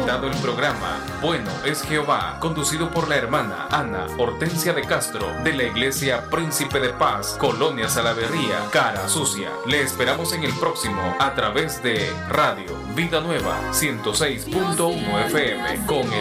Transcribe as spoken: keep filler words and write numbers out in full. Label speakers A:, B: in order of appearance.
A: presentado el programa Bueno es Jehová, conducido por la hermana Ana Hortensia de Castro, de la Iglesia Príncipe de Paz, Colonia Salaverría, Cara Sucia. Le esperamos en el próximo a través de Radio Vida Nueva ciento seis punto uno F M con el